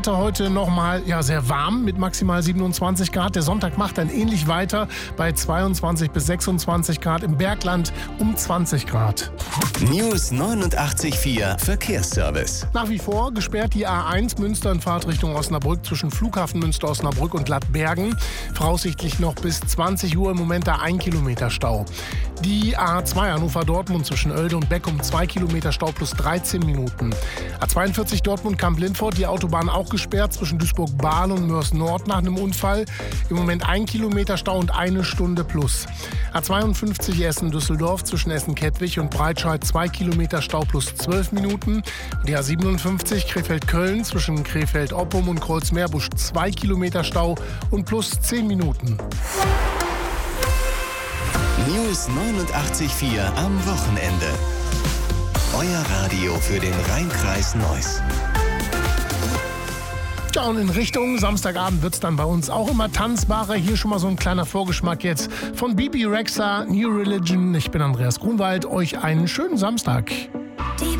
Heute nochmal sehr warm mit maximal 27 Grad. Der Sonntag macht dann ähnlich weiter bei 22 bis 26 Grad. Im Bergland um 20 Grad. News 89.4 Verkehrsservice. Nach wie vor gesperrt die A1 Münster in Fahrtrichtung Osnabrück zwischen Flughafen Münster-Osnabrück und Gladbergen. Voraussichtlich noch bis 20 Uhr im Moment da 1 Kilometer Stau. Die A2 Hannover-Dortmund zwischen Oelde und Beckum 2 Kilometer Stau plus 13 Minuten. A42 Dortmund-Kamp-Lindfort, die Autobahn auch gesperrt zwischen Duisburg-Bahl und Mörs-Nord nach einem Unfall. Im Moment 1 Kilometer Stau und 1 Stunde plus. A52 Essen-Düsseldorf zwischen Essen-Kettwig und Breitscheid 2 Kilometer Stau plus 12 Minuten. Die A57 Krefeld-Köln zwischen Krefeld-Oppum und Kreuz-Meerbusch 2 Kilometer Stau und plus 10 Minuten. News 89.4 am Wochenende. Euer Radio für den Rhein-Kreis Neuss. Ja, und in Richtung Samstagabend wird es dann bei uns auch immer tanzbarer. Hier schon mal so ein kleiner Vorgeschmack jetzt von Bebe Rexha, New Religion. Ich bin Andreas Grunwald. Euch einen schönen Samstag.